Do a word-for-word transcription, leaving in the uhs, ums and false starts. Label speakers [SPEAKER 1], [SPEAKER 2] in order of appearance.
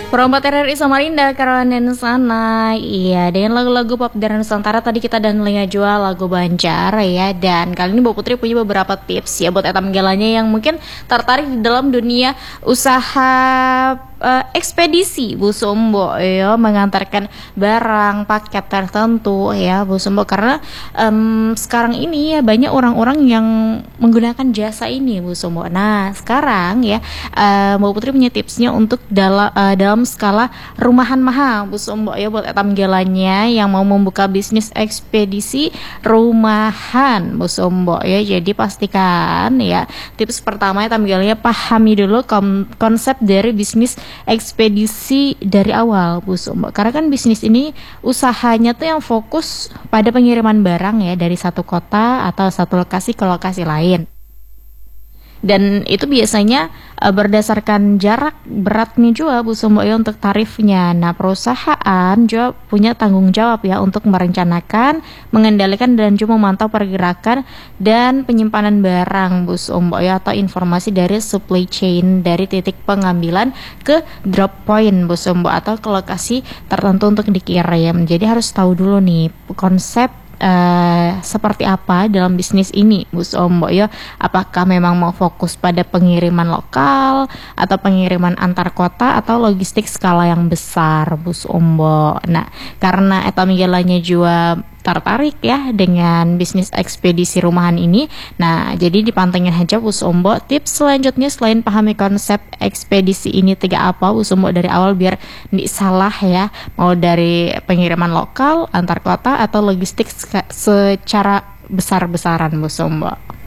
[SPEAKER 1] Perompak R R I Samarinda, Karawanan sana. Iya, dengan lagu-lagu pop dari Nusantara tadi kita dan Lea jual lagu Banjar ya. Dan kali ini Bu Putri punya beberapa tips ya buat etam gelanya yang mungkin tertarik di dalam dunia usaha uh, ekspedisi Bu Sumbo ya, mengantarkan barang paket tertentu ya Bu Sumbo, karena um, sekarang ini ya banyak orang-orang yang menggunakan jasa ini Bu Sumbo. Nah, sekarang ya uh, Bu Putri punya tipsnya untuk dalam uh, dalam skala rumahan mahal Bu Sumbo ya, buat etam gelanya yang mau membuka bisnis ekspedisi rumahan Bu Sumbo ya. Jadi pastikan ya, tips pertama etam gelanya pahami dulu konsep dari bisnis ekspedisi dari awal Bu Sumbo, karena kan bisnis ini usahanya tuh yang fokus pada pengiriman barang ya dari satu kota atau satu lokasi ke lokasi lain. Dan itu biasanya uh, berdasarkan jarak beratnya juga Bu Sumbo ya untuk tarifnya. Nah, perusahaan juga punya tanggung jawab ya untuk merencanakan, mengendalikan dan juga memantau pergerakan dan penyimpanan barang Bu Sumbo ya, atau informasi dari supply chain dari titik pengambilan ke drop point Bu Sumbo atau ke lokasi tertentu untuk dikirim. Jadi harus tahu dulu nih konsep Uh, seperti apa dalam bisnis ini Bu Sumbo ya. Apakah memang mau fokus pada pengiriman lokal atau pengiriman antar kota atau logistik skala yang besar Bu Sumbo. Nah, karena etam gelanya juga tertarik ya dengan bisnis ekspedisi rumahan ini. Nah, jadi dipantengin aja Bu Sumbo tips selanjutnya selain pahami konsep ekspedisi ini tiga apa Bu Sumbo dari awal biar nggak salah ya, mau dari pengiriman lokal, antar kota atau logistik secara besar-besaran Bu Sumbo.